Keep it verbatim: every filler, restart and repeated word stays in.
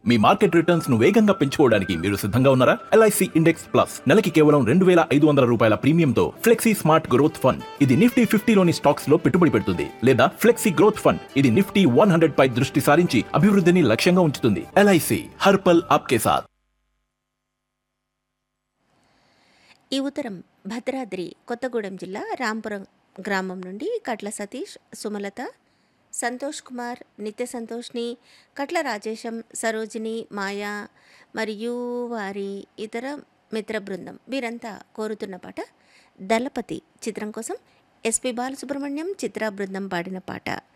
మీ market returns ను వేగంగా పెంచుకోవడానికి మీరు సిద్ధంగా ఉన్నారా? ఎల్ఐసి ఇండెక్స్ ప్లస్ నెలకి కేవలం రెండు వేల ఐదు వందల రూపాయల ప్రీమియంతో ఫ్లెక్సీ స్మార్ట్ గ్రోత్ ఫండ్. ఇది నిఫ్టీ ఫిఫ్టీలోని స్టాక్స్ లో పెట్టుబడి పెడుతుంది లేదా ఫ్లెక్సీ గ్రోత్ ఫండ్. ఇది నిఫ్టీ వన్ హండ్రెడ్ పై దృష్టి సారించి అభివృద్ధిని లక్ష్యంగా ఉంచుతుంది. ఎల్ఐసి హర్పల్ ఆప్కే సాథ్. ఈ ఉత్తరం భద్రాద్రి కొత్తగూడెం జిల్లా రాంపురం గ్రామం నుండి కట్ల సతీష్, సుమలత, సంతోష్ కుమార్, నిత్య సంతోష్ని, కట్ల రాజేశం, సరోజిని, మాయా మరియు వారి ఇతర మిత్ర బృందం వీరంతా కోరుతున్న పాట దళపతి చిత్రం కోసం ఎస్పి బాలసుబ్రహ్మణ్యం, చిత్రా బృందం పాడిన పాట.